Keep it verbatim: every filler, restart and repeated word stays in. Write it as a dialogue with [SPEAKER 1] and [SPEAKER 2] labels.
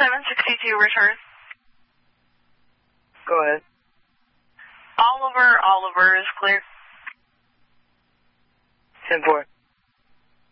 [SPEAKER 1] seven sixty-two, return.
[SPEAKER 2] Go ahead.
[SPEAKER 1] Oliver, Oliver is clear.
[SPEAKER 2] ten four.